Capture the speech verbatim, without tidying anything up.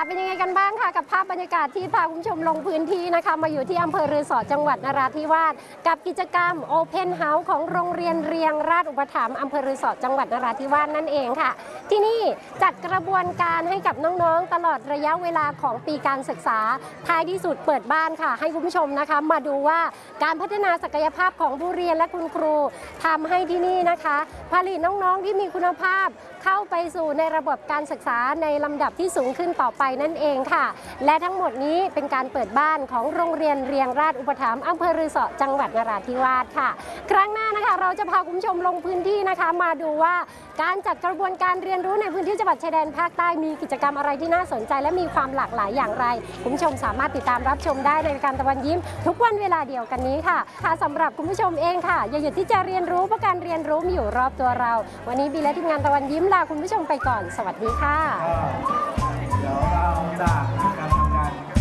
เป็นยังไงกันบ้างค่ะกับภาพบรรยากาศที่พาคุณผู้ชมลงพื้นที่นะคะมาอยู่ที่อำเภอรือสอจังหวัดนราธิวาสกับกิจกรรม Open House ของโรงเรียนเรียงราชอุปถัมภ์อำเภอรือสอจังหวัดนราธิวาสนั่นเองค่ะที่นี่จัดกระบวนการให้กับน้องๆตลอดระยะเวลาของปีการศึกษาท้ายที่สุดเปิดบ้านค่ะให้คุณผู้ชมนะคะมาดูว่าการพัฒนาศักยภาพของผู้เรียนและคุณครูทำให้ที่นี่นะคะผลิตน้องๆที่มีคุณภาพเข้าไปสู่ในระบบการศึกษาในลำดับที่สูงขึ้นต่อไปนั่นเองค่ะและทั้งหมดนี้เป็นการเปิดบ้านของโรงเรียนเรียงราชอุปถัมภ์อำเภอรือสอจังหวัดนราธิวาสค่ะครั้งหน้านะคะเราจะพาคุณผู้ชมลงพื้นที่นะคะมาดูว่าการจัดกระบวนการเรียนรู้ในพื้นที่จังหวัดชายแดนภาคใต้มีกิจกรรมอะไรที่น่าสนใจและมีความหลากหลายอย่างไรคุณผู้ชมสามารถติดตามรับชมได้ในรายการตะวันยิ้มทุกวันเวลาเดียวกันนี้ค่ะค่ะสำหรับคุณผู้ชมเองค่ะอย่าหยุดที่จะเรียนรู้เพราะการเรียนรู้มีอยู่รอบตัวเราวันนี้บีและทีมงานตะวันยิ้มลาคุณผู้ชมไปก่อนสวัสดีค่ะ